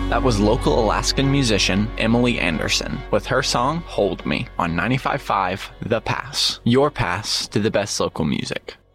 That was local Alaskan musician Emily Anderson with her song Hold Me on 95.5 The Pass, your pass to the best local music.